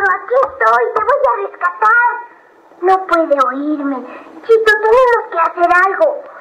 aquí estoy, te voy a rescatar. No puede oírme. Chito, tenemos que hacer algo.